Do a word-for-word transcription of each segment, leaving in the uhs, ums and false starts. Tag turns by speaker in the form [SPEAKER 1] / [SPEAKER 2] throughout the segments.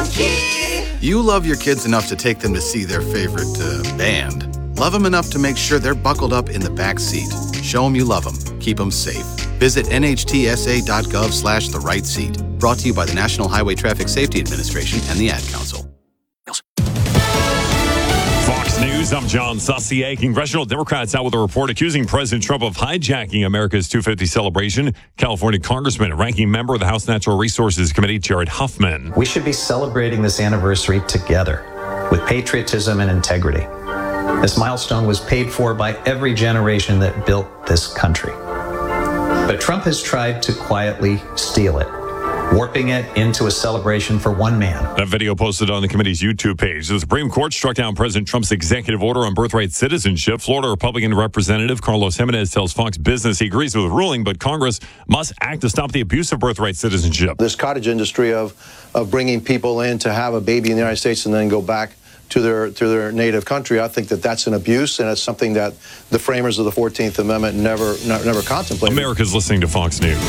[SPEAKER 1] key.
[SPEAKER 2] You love your kids enough to take them to see their favorite uh, band. Love them enough to make sure they're buckled up in the back seat. Show them you love them. Keep them safe. Visit N H T S A dot gov slash the right seat. Brought to you by the National Highway Traffic Safety Administration and the Ad Council.
[SPEAKER 3] Fox News, I'm John Saucier. Congressional Democrats out with a report accusing President Trump of hijacking America's two fifty celebration. California Congressman and ranking member of the House Natural Resources Committee, Jared Huffman.
[SPEAKER 4] We should be celebrating this anniversary together with patriotism and integrity. This milestone was paid for by every generation that built this country. But Trump has tried to quietly steal it, warping it into a celebration for one man.
[SPEAKER 3] That video posted on the committee's YouTube page. The Supreme Court struck down President Trump's executive order on birthright citizenship. Florida Republican Representative Carlos Jimenez tells Fox Business he agrees with the ruling, but Congress must act to stop the abuse of birthright citizenship.
[SPEAKER 5] This cottage industry of, of bringing people in to have a baby in the United States and then go back to their to their native country, I think that that's an abuse, and it's something that the framers of the fourteenth Amendment never never contemplated.
[SPEAKER 3] America's listening to Fox News.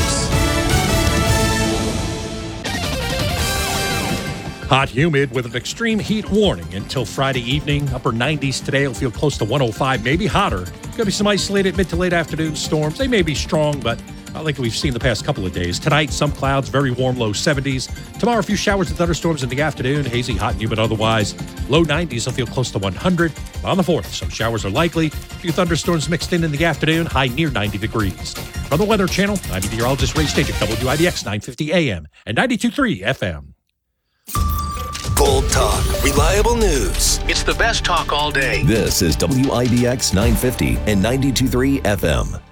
[SPEAKER 6] Hot, humid with an extreme heat warning until Friday evening. Upper nineties today. It'll feel close to one oh five, maybe hotter. Going to be some isolated mid to late afternoon storms. They may be strong, but not like we've seen the past couple of days. Tonight, some clouds, very warm, low seventies. Tomorrow, a few showers and thunderstorms in the afternoon. Hazy, hot, and humid otherwise. Low nineties will feel close to one hundred. On the fourth, some showers are likely. A few thunderstorms mixed in in the afternoon. High near ninety degrees. From the Weather Channel, I'm meteorologist Ray Stajek, W I B X nine fifty A M and ninety-two point three F M.
[SPEAKER 1] Bold talk, reliable news.
[SPEAKER 7] It's the best talk all day.
[SPEAKER 8] This is W I B X nine fifty and ninety-two point three F M.